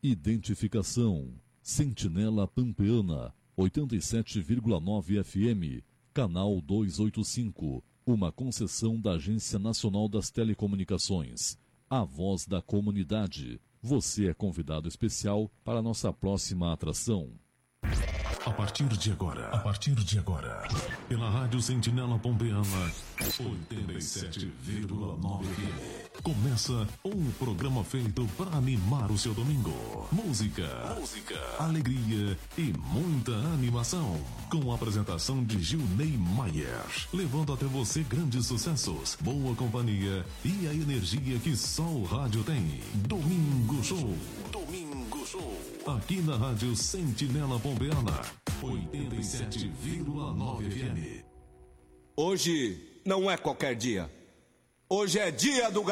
Identificação: Sentinela Pampeana, 87,9 FM, canal 285, uma concessão da Agência Nacional das Telecomunicações. A voz da comunidade. Você é convidado especial para a nossa próxima atração. A partir de agora, pela Rádio Sentinela Pampeana, 87,9 FM. Começa um programa feito para animar o seu domingo. Música, alegria e muita animação. Com a apresentação de Gilney Maier, levando até você grandes sucessos, boa companhia e a energia que só o rádio tem. Domingo Show. Aqui na Rádio Sentinela Pampeana, 87,9 FM. Hoje não é qualquer dia. Hoje é dia do